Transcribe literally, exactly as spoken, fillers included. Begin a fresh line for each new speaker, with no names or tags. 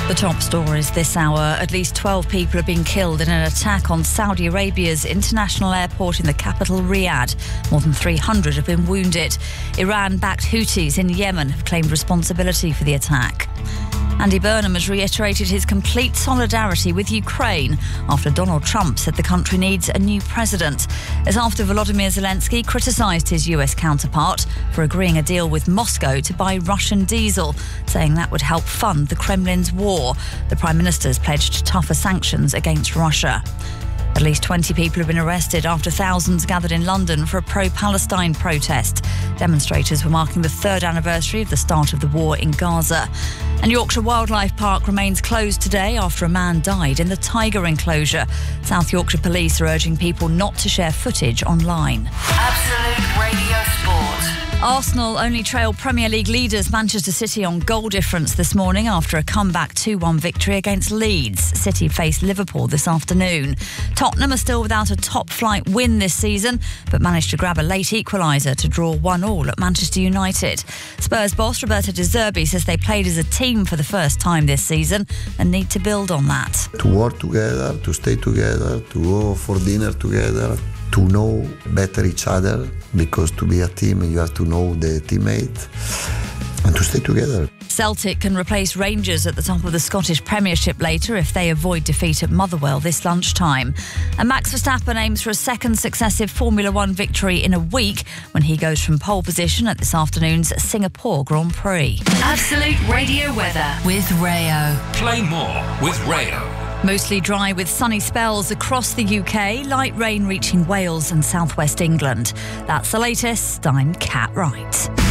The top stories this hour. At least twelve people have been killed in an attack on Saudi Arabia's international airport in the capital, Riyadh. More than three hundred have been wounded. Iran-backed Houthis in Yemen have claimed responsibility for the attack. Andy Burnham has reiterated his complete solidarity with Ukraine after Donald Trump said the country needs a new president. As after Volodymyr Zelensky criticised his U S counterpart for agreeing a deal with Moscow to buy Russian diesel, saying that would help fund the Kremlin's war. The Prime Minister's pledged tougher sanctions against Russia. At least twenty people have been arrested after thousands gathered in London for a pro-Palestine protest. Demonstrators were marking the third anniversary of the start of the war in Gaza. And Yorkshire Wildlife Park remains closed today after a man died in the tiger enclosure. South Yorkshire Police are urging people not to share footage online.
Absolute Radio Sport.
Arsenal only trail Premier League leaders Manchester City on goal difference this morning after a comeback two one victory against Leeds. City face Liverpool this afternoon. Tottenham are still without a top-flight win this season, but managed to grab a late equaliser to draw one all at Manchester United. Spurs boss Roberto De Zerbi says they played as a team for the first time this season and need to build on that.
To work together, to stay together, to go for dinner together, to know better each other, because to be a team you have to know the teammate and to stay together.
Celtic can replace Rangers at the top of the Scottish Premiership later if they avoid defeat at Motherwell this lunchtime. And Max Verstappen aims for a second successive Formula One victory in a week when he goes from pole position at this afternoon's Singapore Grand Prix.
Absolute Radio weather with Rayo.
Play more with Rayo.
Mostly dry with sunny spells across the U K, light rain reaching Wales and southwest England. That's the latest. I'm Kat Wright.